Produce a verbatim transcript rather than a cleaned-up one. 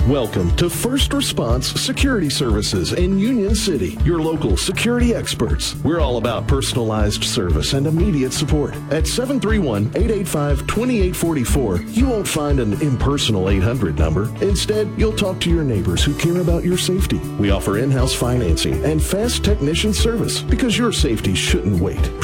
Welcome to First Response Security Services in Union City, your local security experts. We're all about personalized service and immediate support. At seven three one, eight eight five, two eight four four, you won't find an impersonal eight hundred number. Instead, you'll talk to your neighbors who care about your safety. We offer in-house financing and fast technician service because your safety shouldn't wait.